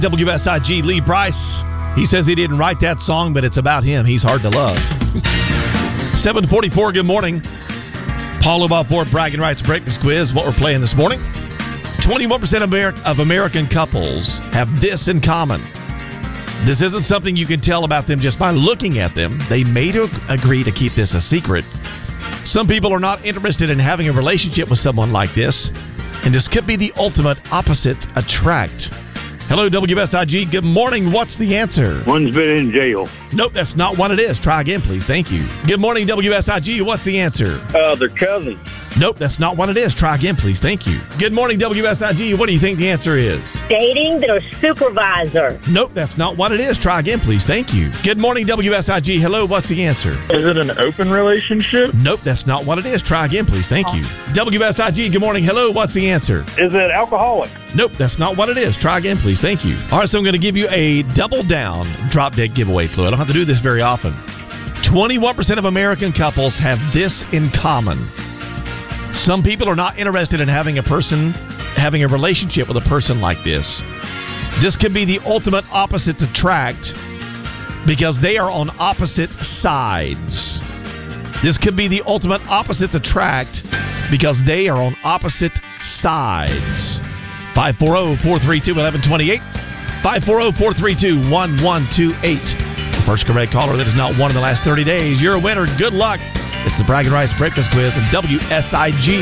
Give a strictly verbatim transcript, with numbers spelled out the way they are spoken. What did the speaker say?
W S I G Lee Price. He says he didn't write that song, but it's about him. He's hard to love. seven forty-four, good morning. Paul Obaugh Ford Bragging Rights Breakfast Quiz, what we're playing this morning. twenty-one percent of, Ameri- of American couples have this in common. This isn't something you can tell about them just by looking at them. They may to agree to keep this a secret. Some people are not interested in having a relationship with someone like this, and this could be the ultimate opposite attract. Hello, W S I G. Good morning. What's the answer? One's been in jail. Nope, that's not what it is. Try again, please. Thank you. Good morning, W S I G. What's the answer? Uh, they're cousins. Nope, that's not what it is. Try again, please. Thank you. Good morning, W S I G. What do you think the answer is? Dating their supervisor. Nope, that's not what it is. Try again, please. Thank you. Good morning, W S I G. Hello, what's the answer? Is it an open relationship? Nope, that's not what it is. Try again, please. Thank you. W S I G, good morning. Hello, what's the answer? Is it alcoholic? Nope, that's not what it is. Try again, please. Thank you. All right, so I'm going to give you a double down drop dead giveaway clue. I don't have to do this very often. twenty-one percent of American couples have this in common. Some people are not interested in having a person, having a relationship with a person like this. This could be the ultimate opposite attract because they are on opposite sides. This could be the ultimate opposite attract because they are on opposite sides. five four zero, four three two, one one two eight. five four zero, four three two, one one two eight. First correct caller that has not won in the last thirty days. You're a winner. Good luck. It's the Bragging Rights Breakfast Quiz on W S I G.